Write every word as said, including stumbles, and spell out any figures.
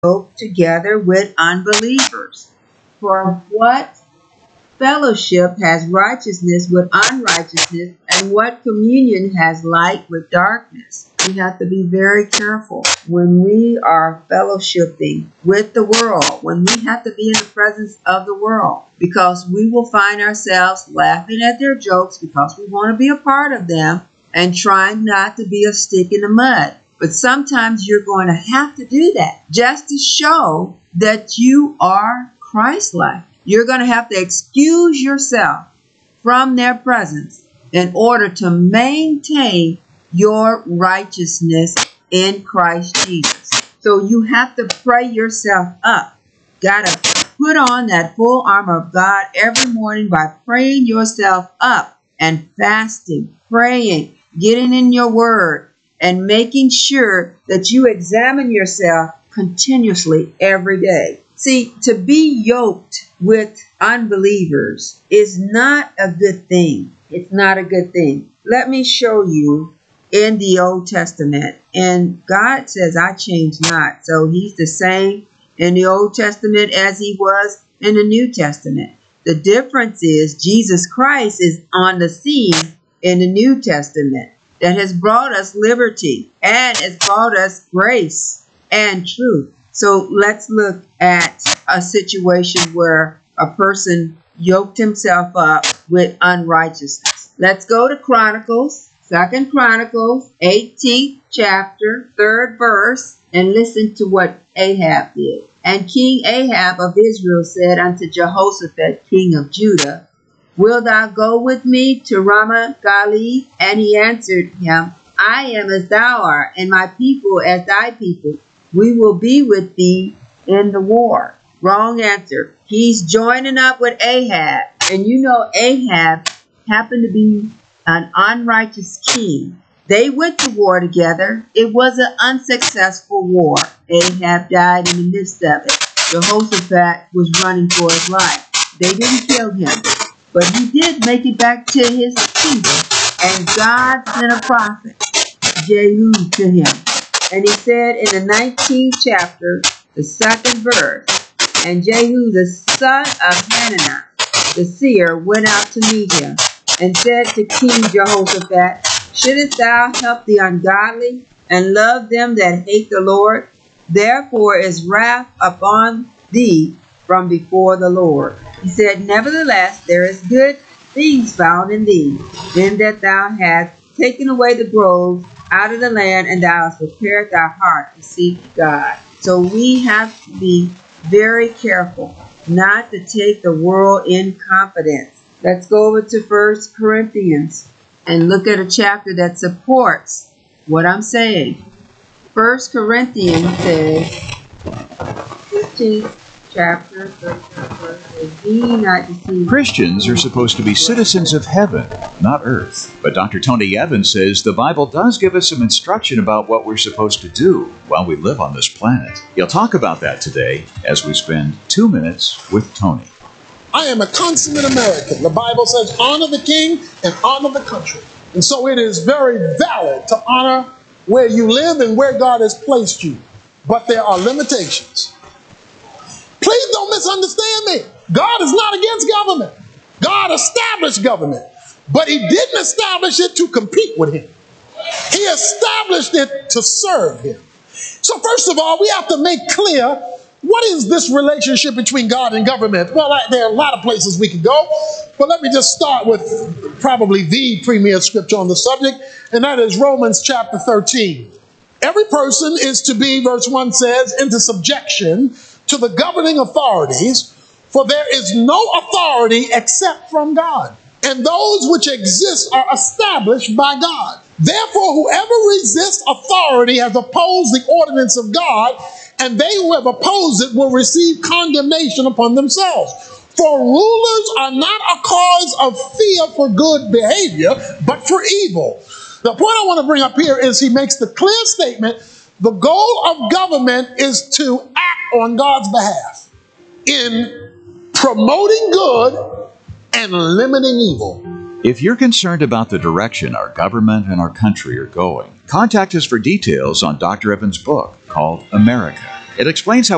yoked together with unbelievers. For what fellowship has righteousness with unrighteousness, and what communion has light with darkness? We have to be very careful when we are fellowshipping with the world, when we have to be in the presence of the world, because we will find ourselves laughing at their jokes because we want to be a part of them and trying not to be a stick in the mud. But sometimes you're going to have to do that just to show that you are Christ-like. You're going to have to excuse yourself from their presence in order to maintain your righteousness in Christ Jesus. So you have to pray yourself up. Got to put on that full armor of God every morning by praying yourself up and fasting, praying, getting in your word, and making sure that you examine yourself continuously every day. See, to be yoked with unbelievers is not a good thing. It's not a good thing. Let me show you in the Old Testament. And God says, I change not. So he's the same in the Old Testament as he was in the New Testament. The difference is Jesus Christ is on the scene in the New Testament that has brought us liberty and has brought us grace and truth. So let's look at a situation where a person yoked himself up with unrighteousness. Let's go to Chronicles, Second Chronicles, eighteenth chapter, third verse, and listen to what Ahab did. And King Ahab of Israel said unto Jehoshaphat, king of Judah, Wilt thou go with me to Ramoth-Gilead? And he answered him, I am as thou art, and my people as thy people. We will be with thee in the war. Wrong answer. He's joining up with Ahab. And you know Ahab happened to be an unrighteous king. They went to war together. It was an unsuccessful war. Ahab died in the midst of it. Jehoshaphat was running for his life. They didn't kill him, but he did make it back to his kingdom. And God sent a prophet, Jehu, to him. And he said in the nineteenth chapter, the second verse, And Jehu the son of Hananiah, the seer, went out to meet him, and said to King Jehoshaphat, Shouldest thou help the ungodly, and love them that hate the Lord? Therefore is wrath upon thee from before the Lord. He said, Nevertheless, there is good things found in thee, in that thou hast taken away the groves out of the land, and thou hast prepared thy heart to seek God. So we have to be very careful not to take the world in confidence. Let's go over to First Corinthians and look at a chapter that supports what I'm saying. First Corinthians says, fifteenth chapter, thirteenth verse, Be not deceived. Christians are supposed to be citizens of heaven, not earth. But Doctor Tony Evans says the Bible does give us some instruction about what we're supposed to do while we live on this planet. He'll talk about that today as we spend two minutes with Tony. I am a consummate American. The Bible says, honor the king and honor the country. And so it is very valid to honor where you live and where God has placed you. But there are limitations. Please don't misunderstand me. God is not against government. God established government, but he didn't establish it to compete with him. He established it to serve him. So first of all, we have to make clear, what is this relationship between God and government? Well, I, there are a lot of places we could go, but let me just start with probably the premier scripture on the subject, and that is Romans chapter thirteen. Every person is to be, verse one says, into subjection to the governing authorities, for there is no authority except from God, and those which exist are established by God. Therefore, whoever resists authority has opposed the ordinance of God, and they who have opposed it will receive condemnation upon themselves. For rulers are not a cause of fear for good behavior, but for evil. The point I want to bring up here is he makes the clear statement, the goal of government is to act on God's behalf in promoting good and limiting evil. If you're concerned about the direction our government and our country are going, contact us for details on Doctor Evans' book called America. It explains how